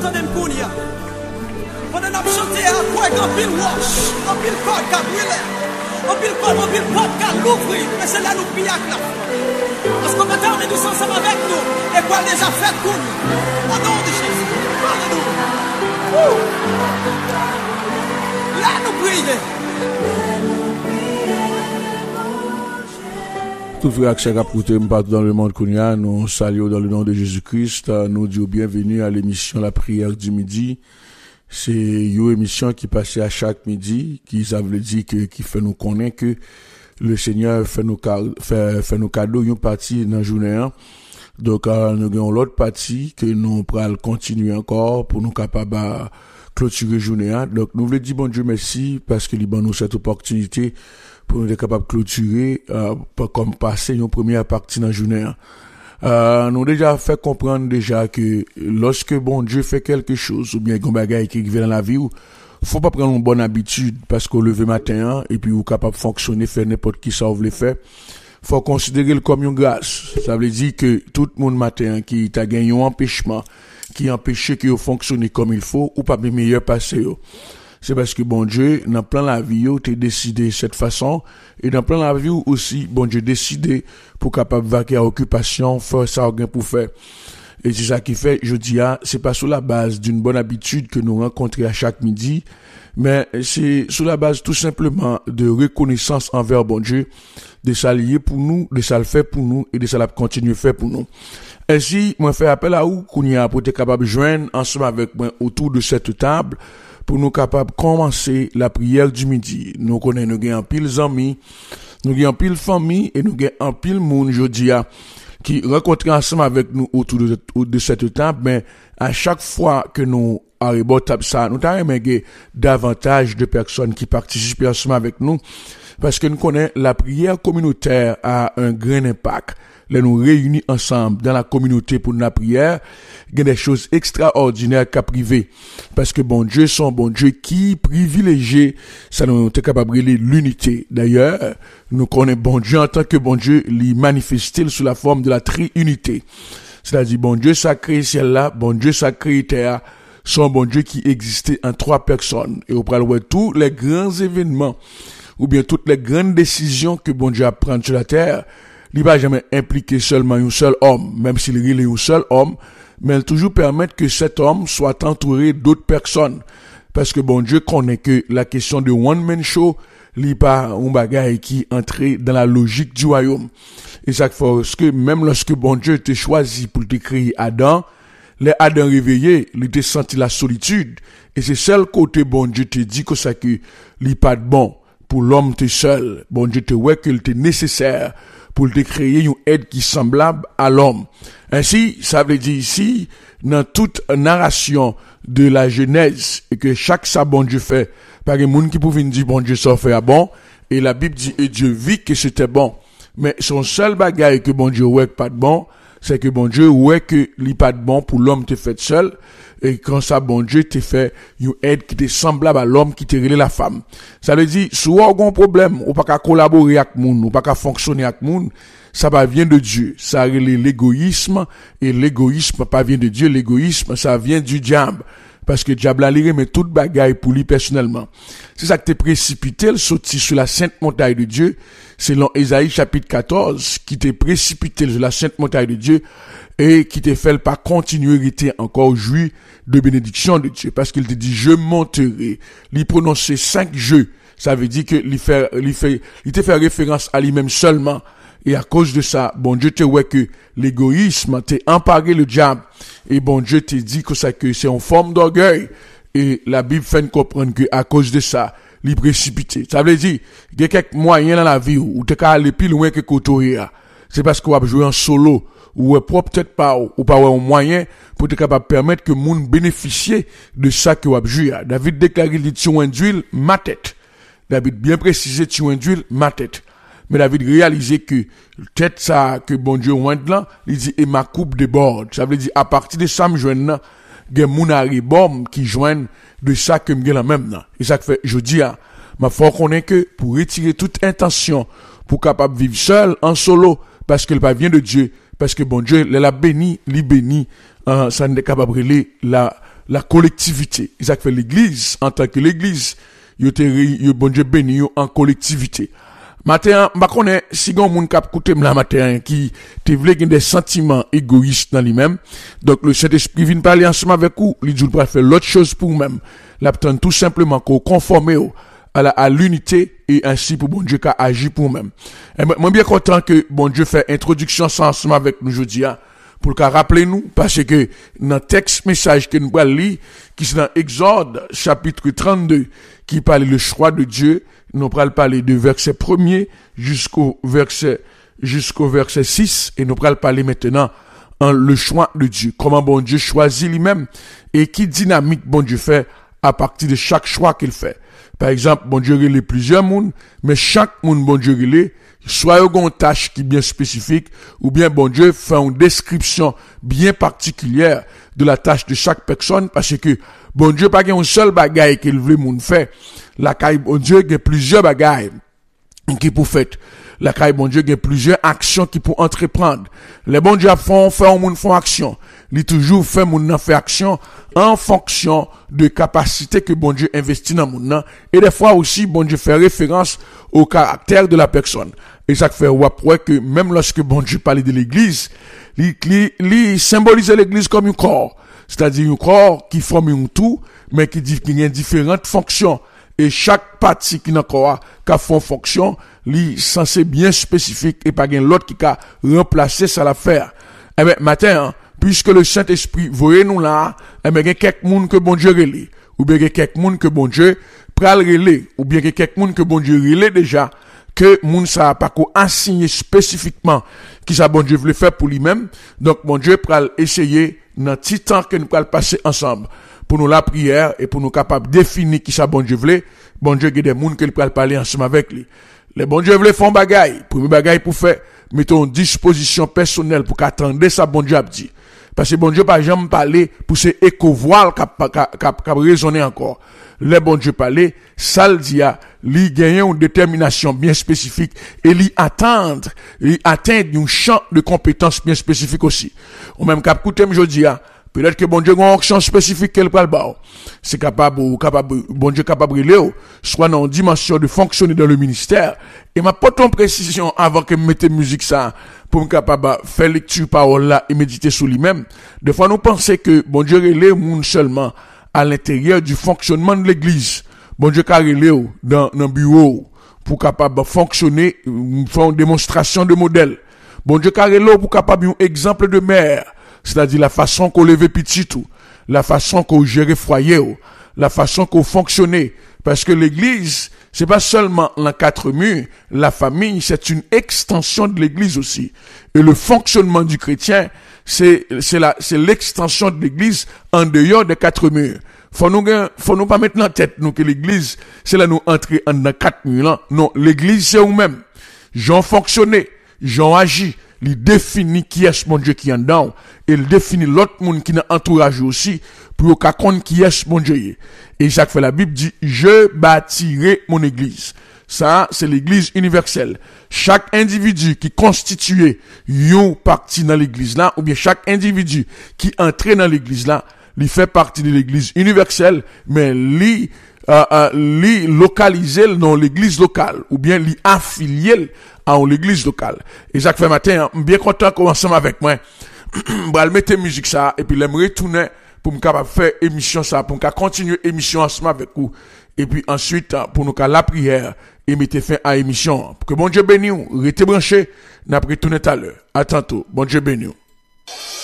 attendez me courir. Pendant qu'on chante à quoi qu'on pile wash, on pile code qu'a brûlé. On pile code qu'a l'ouvrir, mais c'est là nous pille à la. Parce qu'on va terminer tous ensemble avec nous. Et quoi déjà fait pour nous. Au nom de Jésus. Alléluia. Là nous prions. Tout frère qui s'est partout dans le monde Kounia, nous saluons dans le nom de Jésus-Christ, nous disons bienvenue à l'émission La Prière du Midi. C'est une émission qui passe à chaque midi, qui ça veut dire qui fait nous connaître que le Seigneur fait nos cadeaux, une partie dans la journée. Donc, nous avons l'autre partie que nous pourrons continuer encore pour nous capables de clôturer la journée. Donc, nous voulons dire bon Dieu merci parce qu'il nous cette opportunité pour nous être capables de clôturer, comme passer une première partie dans la journée. Nous avons déjà fait comprendre déjà que lorsque bon Dieu fait quelque chose, ou bien un bagage qui vient dans la vie, faut pas prendre une bonne habitude parce qu'au lever matin, et puis vous capable de fonctionner, faire n'importe qui ça vous le fait. Faut considérer le comme une grâce. Ça veut dire que tout le monde matin qui t'a gagné un empêchement, qui empêche que vous fonctionnez comme il faut, ou pas bien meilleur passer. C'est parce que bon Dieu, dans plein la vie, t'es décidé de cette façon, et dans plein la vie aussi, bon Dieu décidé pour capable vaquer à occupation, faire ça pour faire. Et c'est ça qui fait, je dis, c'est pas sur la base d'une bonne habitude que nous rencontrons à chaque midi, mais c'est sur la base tout simplement de reconnaissance envers bon Dieu, de ça lier pour nous, de ça le faire pour nous, et de ça la continuer faire pour nous. Ainsi, moi, fais appel à vous, qu'on y a pour être capable de joindre ensemble avec moi autour de cette table, pour nous capables de commencer la prière du midi. Nous connaissons, nous avons pile amis, nous avons pile famille, et nous avons pile monde, je dis, qui rencontrent ensemble avec nous autour de cette table, mais à chaque fois que nous arrivons à table ça, nous avons davantage de personnes qui participent ensemble avec nous, parce que nous connaissons la prière communautaire a un grand impact. Là, nous réunis ensemble dans la communauté pour la prière, il y a des choses extraordinaires qu'à priver. Parce que bon Dieu, son bon Dieu qui privilégie, ça nous est capable de l'unité. D'ailleurs, nous connaissons bon Dieu en tant que bon Dieu, l'y manifeste sous la forme de la triunité. C'est-à-dire, bon Dieu sacré ciel-là, bon Dieu sacré terre, son bon Dieu qui existait en trois personnes. Et au préalable, tous les grands événements, ou bien toutes les grandes décisions que bon Dieu a prendre sur la terre, il va jamais impliquer seulement un seul homme, même s'il est un seul homme, mais il toujours permettre que cet homme soit entouré d'autres personnes. Parce que bon Dieu connaît que la question de one man show, il pas un bagage qui entre dans la logique du royaume. Et ça fait que même lorsque bon Dieu t'a choisi pour te créer Adam, les Adam réveillés, il t'a senti la solitude. Et c'est seul côté bon Dieu te dit que ça que il pas de bon pour l'homme t'es seul. Bon Dieu te ouais qu'il t'est nécessaire pour te créer une aide qui est semblable à l'homme. Ainsi, ça veut dire ici, dans toute narration de la Genèse, et que chaque ça bon Dieu fait, par un monde qui pouvait dire bon Dieu ça fait à bon, et la Bible dit, et Dieu vit que c'était bon. Mais son seul bagage que bon Dieu ouais pas de bon, c'est que bon Dieu ouais que li pas de bon pour l'homme te fait seul, et quand ça bon Dieu te fait une aide qui te semblable à l'homme qui te relève la femme. Ça veut dire, si vous avez un problème, ou pas qu'à collaborer avec moun, ou pas qu'à fonctionner avec moun, ça pas vient de Dieu. Ça relève l'égoïsme, et l'égoïsme pas vient de Dieu, l'égoïsme ça vient du diable. Parce que diable a liré mais toute bagaille pour lui personnellement. C'est ça que t'es précipité, le sorti sur la sainte montagne de Dieu, selon Ésaïe chapitre 14, qui t'est précipité sur la sainte montagne de Dieu, et qui te fait pas continuer encore jouir de bénédiction de Dieu. Parce qu'il te dit, je monterai. Il prononce 5 jeux. Ça veut dire que il te fait référence à lui-même seulement. Et à cause de ça, bon Dieu te ouais que l'égoïsme t'est emparé le diable. Et bon Dieu te dit que ça que c'est en forme d'orgueil. Et la Bible fait nous comprendre que à cause de ça, il précipité. Ça veut dire, il y a quelques moyens dans la vie où tu peux aller plus loin que Kotoria. C'est parce qu'on va jouer en solo. Ou peut-être pas, ou pas un moyen pour être capable de permettre que monde bénéficie de ça que vous joué. David déclare, il dit, tu d'huile, ma tête. David bien précisé, tu d'huile, ma tête. Mais David réalisait que tête ça que bon Dieu oint là, il dit et ma coupe déborde. Ça veut dire à partir de ça me joindre là, gen moun aribom qui joignent de ça que me gen la même là. Et ça fait je dis ma faut connaît que pour retirer toute intention pour capable vivre seul en solo parce qu'elle pas vient de Dieu, parce que bon Dieu l'a béni, ça n'est capable de la la collectivité. Ça fait l'église, en tant que l'église, bon Dieu béni en collectivité. Matin, ma connais, si gon moun kap koute m'la matin, qui te vle gen des sentiments égoïstes dans lui-même, donc le Saint-Esprit vient parler ensemble avec vous, il dit pour faire l'autre chose pour vous-même. L'abtend tout simplement qu'on conforme à l'unité et ainsi pour bon Dieu qu'a agi pour vous-même. Et moi bien content que bon Dieu fait introduction ensemble avec nous aujourd'hui, pour le rappeler nous, parce que dans le texte message que nous allons lire, qui est dans Exode, chapitre 32, qui parle le choix de Dieu, nous allons parler de verset 1er jusqu'au verset 6, et nous allons parler maintenant en le choix de Dieu. Comment bon Dieu choisit lui-même, et qui dynamique bon Dieu fait à partir de chaque choix qu'il fait. Par exemple, bon Dieu relève plusieurs mondes, mais chaque monde bon Dieu relève, soit une tâche qui est bien spécifique, ou bien bon Dieu fait une description bien particulière de la tâche de chaque personne, parce que bon Dieu pas un seul bagaille qu'il veut moun faire. La caille bon Dieu il y a plusieurs bagailles qui pour faire. La caille bon Dieu il y a plusieurs actions qui pour entreprendre. Les bon Dieu font action. Il toujours fait moun fait action en fonction de capacité que bon Dieu investit dans moun. Et des fois aussi bon Dieu fait référence au caractère de la personne. Et ça fait ouais que même lorsque bon Dieu parlait de l'église, il symbolise l'église comme un corps. C'est-à-dire un corps qui forme un tout, mais qui a différentes fonctions. Et chaque partie qui n'a corps, qui font fonction, est censé bien spécifique et pas l'autre qui a remplacé ça l'affaire. Eh ben, matin, puisque le Saint-Esprit, voyez nous là, eh ben, il y a quelques monde que bon Dieu relève, ou bien il y a quelques monde que bon Dieu pral relève, ou bien il y a quelques monde que bon Dieu relève déjà, que moun ça pas qu'on assigné spécifiquement qui ça bon Dieu voulait faire pour lui-même. Donc bon Dieu pral essayer dans petit temps que nous pral passer ensemble pour nous la prière et pour nous capable définir qui ça bon Dieu voulait. Bon Dieu il y a des monde que pral parler ensemble avec lui. Les bon Dieu voulait faire bagaille, premier bagaille pour faire mettons disposition personnelle pour qu'attendre ça bon Dieu a dit. Parce que bon Dieu pas jamais parler pour ces éco-voile cap raisonner encore. Le bon Dieu parler, ça le dit li gagner une détermination bien spécifique et li atteindre un champ de compétences bien spécifique aussi. Ou même cap coûter aujourd'hui peut-être que bon Dieu a une action spécifique qu'elle parle ba. C'est capable bon Dieu capable de soit dans une dimension de fonctionner dans le ministère et m'a pas ton précision avant que me mette musique ça pour me capable faire lecture parole là et méditer sur lui-même. Des fois nous pensons que bon Dieu relève monde seulement à l'intérieur du fonctionnement de l'église. Bon Dieu qu'a relève dans un bureau pour capable fonctionner, faire une démonstration de modèle. Bon Dieu qu'a relève pour capable un exemple de mère, c'est-à-dire la façon qu'on levait petit tout, la façon qu'on gérait foyer, la façon qu'on fonctionnait. Parce que l'église, c'est pas seulement les quatre murs, la famille, c'est une extension de l'église aussi. Et le fonctionnement du chrétien, c'est l'extension de l'église en dehors des quatre murs. Faut nous pas mettre en tête, nous, que l'église, c'est là nous entrer dans quatre murs là. Non, l'église, c'est nous-mêmes. J'en fonctionné, j'en agi. Il définit qui est mon Dieu qui est en dedans. Et il définit l'autre monde qui est entourage aussi, pour qu'on connaisse qui est mon Dieu. Et Jacques fait la Bible dit, je bâtirai mon église. Ça, c'est l'église universelle. Chaque individu qui constitue une partie dans l'église là, ou bien chaque individu qui entre dans l'église là, il fait partie de l'église universelle, mais li localisé dans l'église locale, ou bien li affilié à l'église locale. Et Jacques fait matin, bien content qu'on ensemble avec moi. Bral mettre musique ça, et puis l'aimerais retourner pour me capable faire émission ça, pour me continuer émission ensemble avec vous. Et puis ensuite, pour nous faire la prière, et mettre fin à émission. Pour que bon Dieu bénisse, restez branchés, n'a pas retourné tout à l'heure. À tantôt. Bon Dieu bénisse.